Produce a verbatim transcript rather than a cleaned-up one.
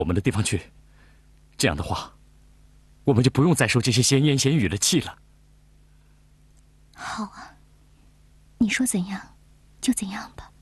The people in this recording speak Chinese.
我们的地方去。这样的话，我们就不用再受这些闲言闲语的气了。 好啊，你说怎样就怎样吧。